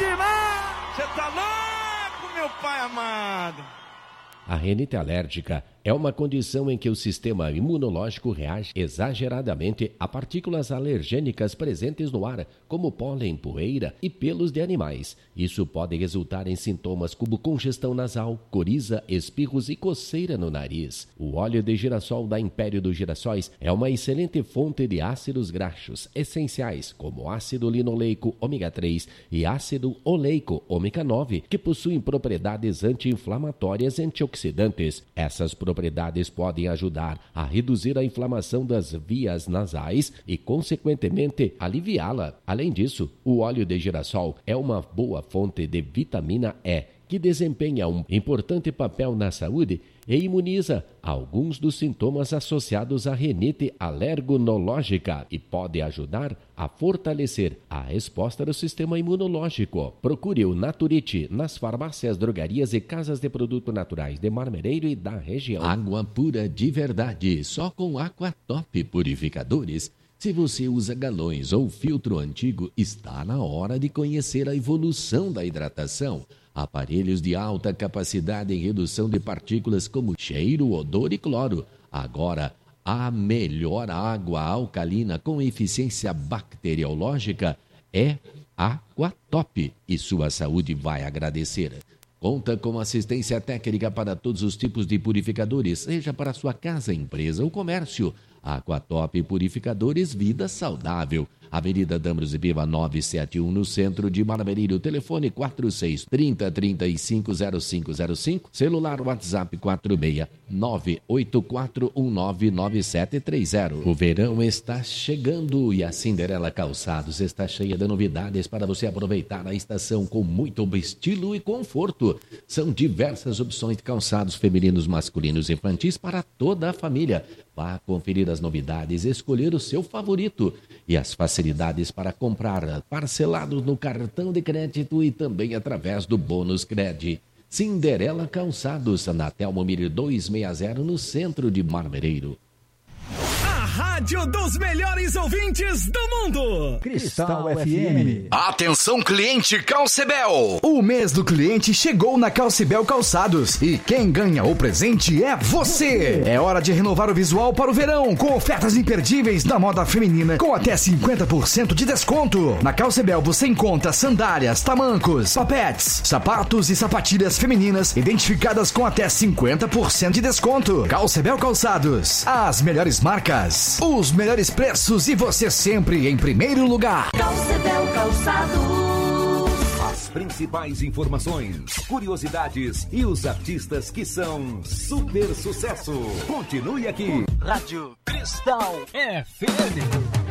demais! Você tá louco, meu pai amado? A rinite alérgica é uma condição em que o sistema imunológico reage exageradamente a partículas alergênicas presentes no ar, como pólen, poeira e pelos de animais. Isso pode resultar em sintomas como congestão nasal, coriza, espirros e coceira no nariz. O óleo de girassol da Império dos Girassóis é uma excelente fonte de ácidos graxos essenciais, como ácido linoleico ômega 3 e ácido oleico ômega 9, que possuem propriedades anti-inflamatórias e antioxidantes. Essas propriedades podem ajudar a reduzir a inflamação das vias nasais e, consequentemente, aliviá-la. Além disso, o óleo de girassol é uma boa fonte de vitamina E, que desempenha um importante papel na saúde e imuniza alguns dos sintomas associados à rinite alergonológica e pode ajudar a fortalecer a resposta do sistema imunológico. Procure o Naturite nas farmácias, drogarias e casas de produtos naturais de Marmereiro e da região. Água pura de verdade, só com Aquatop Purificadores. Se você usa galões ou filtro antigo, está na hora de conhecer a evolução da hidratação. Aparelhos de alta capacidade em redução de partículas como cheiro, odor e cloro. Agora, a melhor água alcalina com eficiência bacteriológica é Aquatop e sua saúde vai agradecer. Conta com assistência técnica para todos os tipos de purificadores, seja para sua casa, empresa ou comércio. Aquatop Purificadores Vida Saudável. Avenida Dambros e Piva 971, no centro de Marmereiro. Telefone 4630-350505. Celular WhatsApp 46984199730. O verão está chegando e a Cinderela Calçados está cheia de novidades para você aproveitar a estação com muito estilo e conforto. São diversas opções de calçados femininos, masculinos e infantis para toda a família. Vá conferir as novidades, escolher o seu favorito e as facilidades para comprar parcelados no cartão de crédito e também através do Bônus Cred. Cinderela Calçados, na Telmo Mir 260, no centro de Marmereiro. Rádio dos melhores ouvintes do mundo. Cristal FM. Atenção, cliente Calcebel. O mês do cliente chegou na Calcebel Calçados e quem ganha o presente é você. É hora de renovar o visual para o verão com ofertas imperdíveis na moda feminina com até 50% de desconto. Na Calcebel você encontra sandálias, tamancos, papetes, sapatos e sapatilhas femininas identificadas com até 50% de desconto. Calcebel Calçados. As melhores marcas, os melhores preços e você sempre em primeiro lugar. Calcebel Calçados. As principais informações, curiosidades e os artistas que são super sucesso. Continue aqui. Rádio Cristal FM.